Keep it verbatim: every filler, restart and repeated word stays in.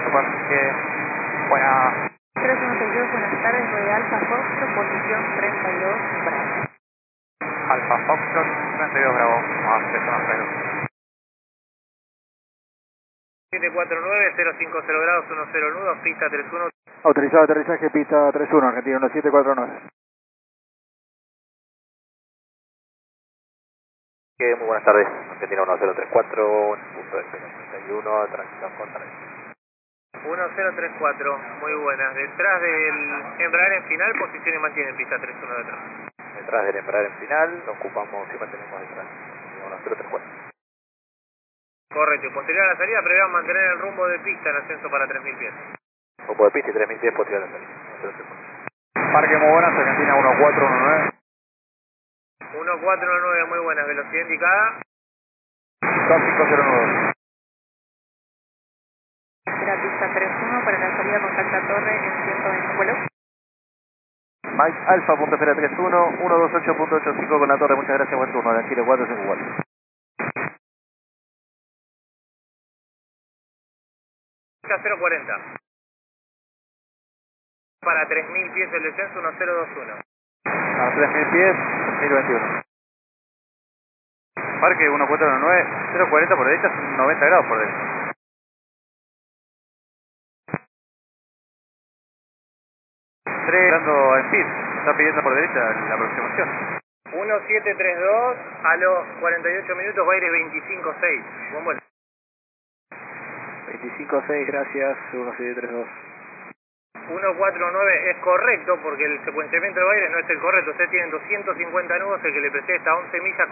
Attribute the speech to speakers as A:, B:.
A: Parque, buena.
B: tres uno seis dos, buenas tardes, de Alfa Foxtrot, posición treinta y dos, Bravo.
A: Alfa Foxtrot, treinta y dos Bravo, más tres uno seis dos.
C: siete cuatro nueve, cero cinco cero grados, uno cero nudos, pista tres uno.
D: Autorizado aterrizaje, pista tres uno, Argentina uno siete cuatro nueve.
E: Que muy buenas tardes, Argentina uno cero tres cuatro, punto de treinta y uno, tránsito con
C: uno cero tres cuatro, muy buenas. Detrás del embraer en final, posición y mantiene pista tres uno detrás.
E: Detrás del embraer en final, lo ocupamos y mantenemos detrás. uno cero tres cuatro.
C: Correcto, y posterior a la salida prevean mantener el rumbo de pista en ascenso para tres mil pies.
E: Rumbo de pista y tres mil pies posterior a la salida. uno cero tres cuatro.
A: Parque, muy buenas, Argentina uno cuatro uno nueve.
C: uno cuatro uno nueve, muy buenas. Velocidad indicada.
A: dos cinco cero nueve.
B: Será pista tres uno para la salida con Salta Torre en ciento veinte vuelo.
D: Mike Alfa, punto espera tres uno, uno dos ocho punto ochenta y cinco con la torre, muchas gracias, buen turno, de Chile cuatro cinco cuatro.
C: Pista cero cuarenta. Para tres mil pies el descenso, uno cero dos uno.
D: A tres mil pies, mil veintiuno.
A: Parque uno cuatro uno nueve, cero cuarenta por derecha, noventa grados por derecha. tres dando en pit, está pidiendo por derecha la aproximación.
C: uno siete tres dos, a los cuarenta y ocho minutos va a ir veinticinco seis. Buen vuelo.
D: veinticinco seis, gracias, uno siete tres dos.
C: uno cuatro nueve es correcto porque el secuenciamiento de aire no es el correcto. Ustedes tienen doscientos cincuenta nudos, el que le presté está a once millas.